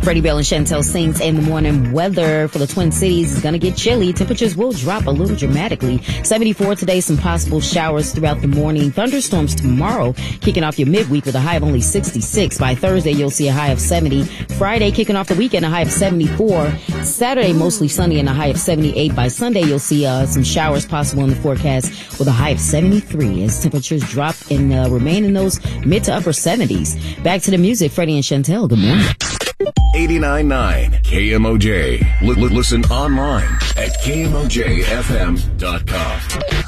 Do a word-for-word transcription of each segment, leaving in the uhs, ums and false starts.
Freddie Bell and Chantel Sings in the morning. Weather for the Twin Cities is going to get chilly. Temperatures will drop a little dramatically. seventy-four today, some possible showers throughout the morning. Thunderstorms tomorrow, kicking off your midweek with a high of only sixty-six. By Thursday, you'll see a high of seventy. Friday, kicking off the weekend, a high of seventy-four. Saturday, mostly sunny and a high of seventy-eight. By Sunday, you'll see uh, some showers possible in the forecast with a high of seventy-three as temperatures drop and uh, remain in those mid to upper seventies. Back to the music, Freddie and Chantel. Good morning. eighty-nine point nine K M O J. L- l- listen online at K M O J F M dot com.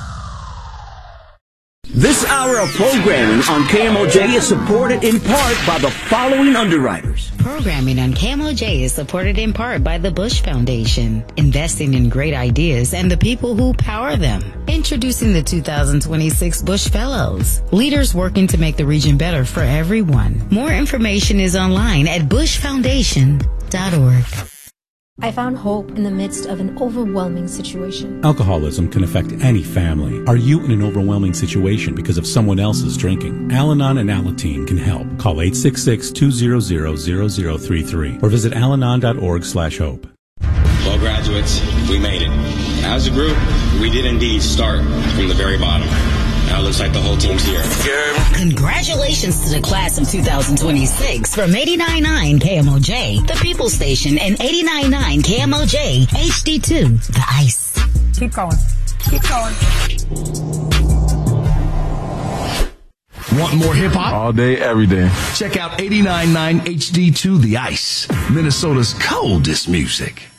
This hour of programming on K M O J is supported in part by the following underwriters. Programming on K M O J is supported in part by the Bush Foundation, investing in great ideas and the people who power them. Introducing the two thousand twenty-six Bush Fellows, leaders working to make the region better for everyone. More information is online at bush foundation dot org. I found hope in the midst of an overwhelming situation. Alcoholism can affect any family. Are you in an overwhelming situation because of someone else's drinking? Al-Anon and Alateen can help. Call eight six six, two hundred, zero zero three three or visit alanon dot org slash hope. Well, graduates, we made it. As a group, we did indeed start from the very bottom. Now it looks like the whole team's here. Congratulations to the class of two thousand twenty-six from eighty-nine point nine K M O J, the People Station, and eighty-nine point nine K M O J, H D two, The Ice. Keep going. Keep going. Want more hip-hop? All day, every day. Check out eighty-nine point nine H D two, The Ice, Minnesota's coldest music.